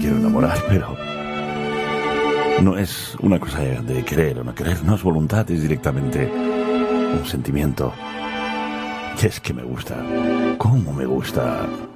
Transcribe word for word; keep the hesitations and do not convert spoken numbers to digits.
quiero enamorar, pero no es una cosa de querer o no querer, no es voluntad, es directamente un sentimiento. Y es que me gusta, cómo me gusta